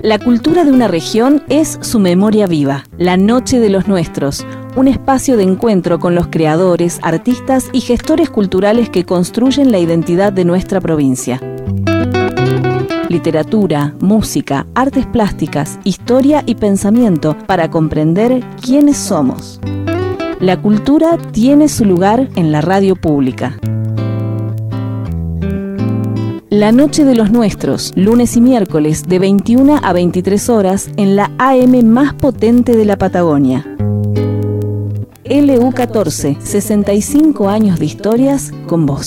La cultura de una región es su memoria viva. La Noche de los Nuestros, un espacio de encuentro con los creadores, artistas y gestores culturales que construyen la identidad de nuestra provincia. Literatura, música, artes plásticas, historia y pensamiento para comprender quiénes somos. La cultura tiene su lugar en la radio pública. La Noche de los Nuestros, lunes y miércoles de 21 a 23 horas en la AM más potente de la Patagonia. LU14, 65 años de historias con vos.